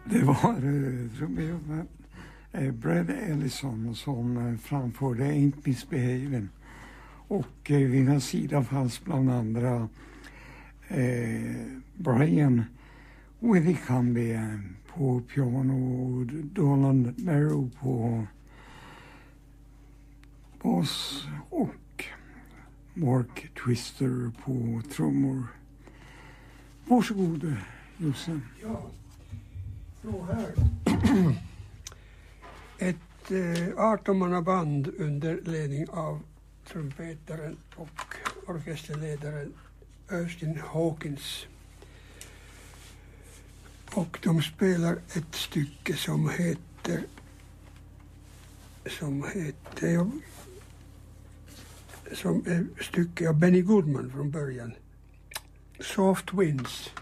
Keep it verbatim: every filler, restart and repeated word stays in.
Det var uh, uh, Brad Ellison som uh, framförde Ain't Misbehavin'. Och uh, vid den sidan fanns bland andra uh, Brian Whitcombe på piano och Donald Merrow på bas och Mark Twister på trummor. Varsågod, Josse. Ja, så här. Ett eh, arton-mannaband under ledning av trumpetaren och orkesterledaren Austin Hawkins. Och de spelar ett stycke som heter som heter som är stycke av Benny Goodman från början. Soft Winds.